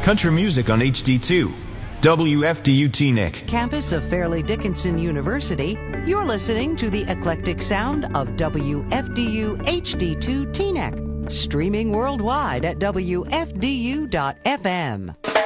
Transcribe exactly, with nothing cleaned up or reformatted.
country music on H D two. W F D U Teaneck. Campus of Fairleigh Dickinson University, you're listening to the eclectic sound of W F D U H D two Teaneck, streaming worldwide at W F D U dot F M.